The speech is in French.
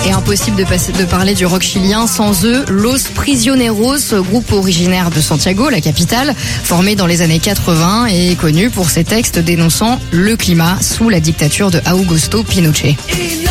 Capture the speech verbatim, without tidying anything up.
Et impossible de, passer, de parler du rock chilien sans eux. Los Prisioneros, groupe originaire de Santiago, la capitale, formé dans les années quatre-vingts et connu pour ses textes dénonçant le climat sous la dictature de Augusto Pinochet.